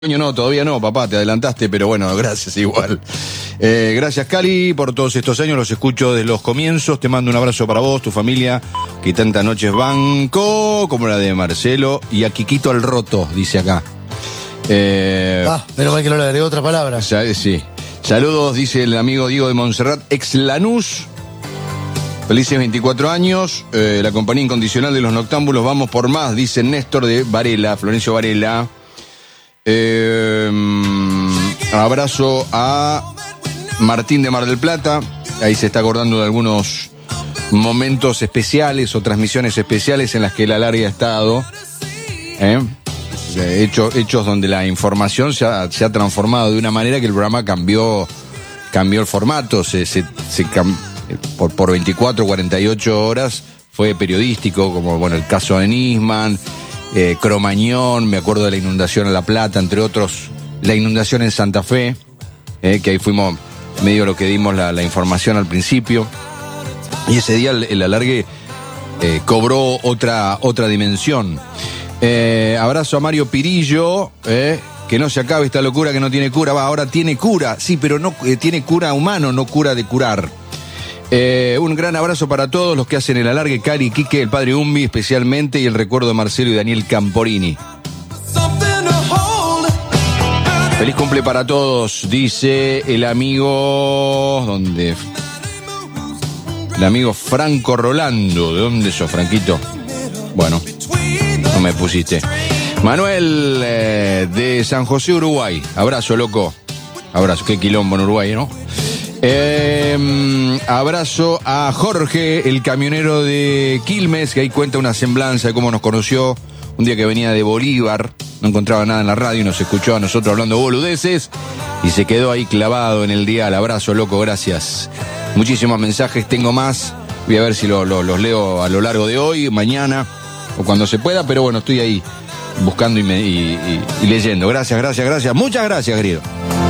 No, todavía no, papá, te adelantaste, pero bueno, gracias igual. Gracias, Cali, por todos estos años, los escucho desde los comienzos. Te mando un abrazo para vos, tu familia, que tantas noches banco, como la de Marcelo, y a Quiquito al roto, dice acá. Menos mal que no le agregó otra palabra. Sí. Saludos, dice el amigo Diego de Montserrat, ex Lanús. Felices 24 años, la compañía incondicional de los noctámbulos, vamos por más, dice Néstor de Varela, Florencio Varela. Abrazo a Martín de Mar del Plata. Ahí se está acordando de algunos momentos especiales o transmisiones especiales en las que el Alargue ha estado. Hechos donde la información se ha transformado de una manera que el programa cambió el formato. Por 24 o 48 horas fue periodístico, como bueno el caso de Nisman. Cromañón, me acuerdo de la inundación en La Plata, entre otros, la inundación en Santa Fe, que ahí fuimos medio lo que dimos la información al principio, y ese día el Alargue cobró otra dimensión. Abrazo a Mario Pirillo, que no se acabe esta locura que no tiene cura. Ahora tiene cura, sí, pero no tiene cura humano, no cura de curar. Un gran abrazo para todos los que hacen el Alargue, Cali, Quique, el padre Umbi especialmente, y el recuerdo de Marcelo y Daniel Camporini. Feliz cumple para todos, dice el amigo... ¿Dónde? El amigo Franco Rolando. ¿De dónde sos, Franquito? Bueno, no me pusiste. Manuel, de San José, Uruguay. Abrazo, loco. Abrazo, qué quilombo en Uruguay, ¿no? Abrazo a Jorge, el camionero de Quilmes, que ahí cuenta una semblanza de cómo nos conoció un día que venía de Bolívar, no encontraba nada en la radio y nos escuchó a nosotros hablando boludeces y se quedó ahí clavado en el dial. Abrazo, loco, gracias. Muchísimos mensajes, tengo más, voy a ver si los leo a lo largo de hoy, mañana o cuando se pueda, pero bueno, estoy ahí buscando y leyendo. Gracias, muchas gracias, querido.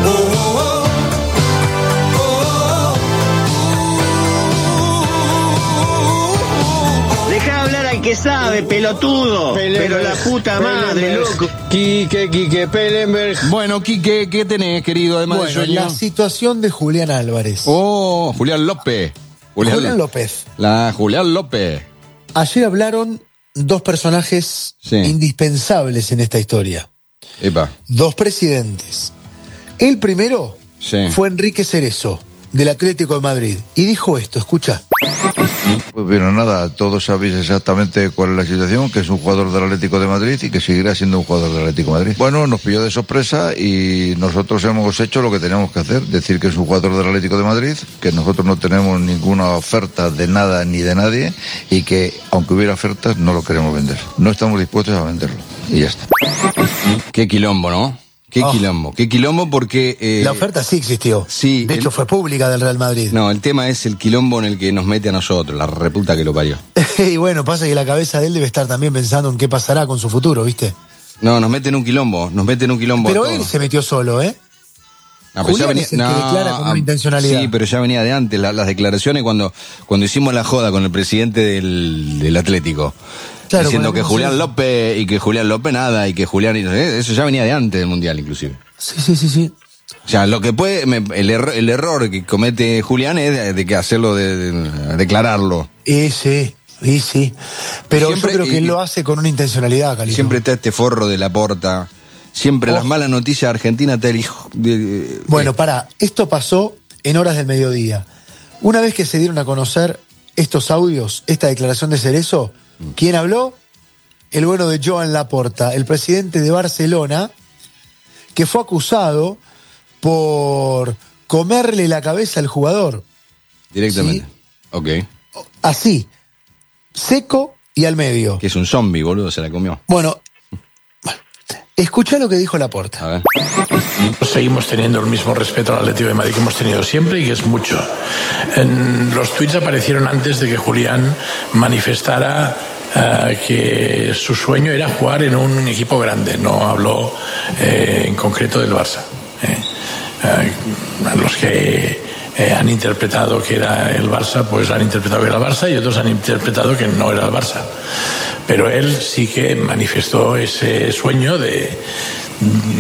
Que sabe, pelotudo. Pero la puta madre, loco. Quique Pellenberg. Bueno, Quique, ¿qué tenés, querido? Además de sueño. La situación de Julián Álvarez. Oh, Julián López. Julián López. Julián López. Ayer hablaron dos personajes indispensables en esta historia. Epa. Dos presidentes. El primero fue Enrique Cerezo, del Atlético de Madrid. Y dijo esto, escucha. Pues bien, nada, todos sabéis exactamente cuál es la situación, que es un jugador del Atlético de Madrid y que seguirá siendo un jugador del Atlético de Madrid. Bueno, nos pilló de sorpresa y nosotros hemos hecho lo que teníamos que hacer, decir que es un jugador del Atlético de Madrid, que nosotros no tenemos ninguna oferta de nada ni de nadie y que, aunque hubiera ofertas, no lo queremos vender. No estamos dispuestos a venderlo y ya está. Qué quilombo, ¿no? Qué quilombo porque... la oferta sí existió. Sí. De hecho fue pública del Real Madrid. No, el tema es el quilombo en el que nos mete a nosotros, la reputa que lo parió. Y bueno, pasa que la cabeza de él debe estar también pensando en qué pasará con su futuro, ¿viste? No, nos meten un quilombo. Pero él se metió solo, ¿eh? No, Julián es el que declara con una intencionalidad. Sí, pero ya venía de antes, las declaraciones cuando hicimos la joda con el presidente del Atlético. Claro, diciendo que Julián López y que Julián López nada y que Julián... Eso ya venía de antes del Mundial, inclusive. Sí. O sea, lo que puede... El error que comete Julián es de que hacerlo, de declararlo. Sí. Pero siempre, yo creo que él lo hace con una intencionalidad, Calito. Siempre está este forro de Laporta. Siempre las malas noticias de Argentina está el hijo... Bueno, esto pasó en horas del mediodía. Una vez que se dieron a conocer estos audios, esta declaración de Cerezo... ¿Quién habló? El bueno de Joan Laporta, el presidente de Barcelona, que fue acusado por comerle la cabeza al jugador. Directamente. ¿Sí? Ok. Así, seco y al medio. Que es un zombie, boludo, se la comió. Bueno, escuchá lo que dijo Laporta. A ver. Seguimos teniendo el mismo respeto al Atlético de Madrid que hemos tenido siempre y que es mucho. Los tuits aparecieron antes de que Julián manifestara que su sueño era jugar en un equipo grande. No habló en concreto del Barça. Los que han interpretado que era el Barça, pues han interpretado que era el Barça y otros han interpretado que no era el Barça. Pero él sí que manifestó ese sueño de